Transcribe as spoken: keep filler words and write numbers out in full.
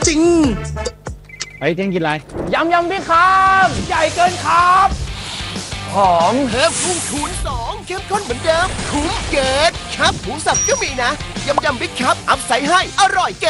จริงเฮ้ยเท่งกินอะไรยำยำพี่ครับใหญ่เกินครับหอมเพิ่มกุ้งคูณสองเข้มข้นเหมือนเดิมคุ้มเกินครับหมูสับก็มีนะยำยำบิ๊กครับอัพใส่ให้อร่อยเกิน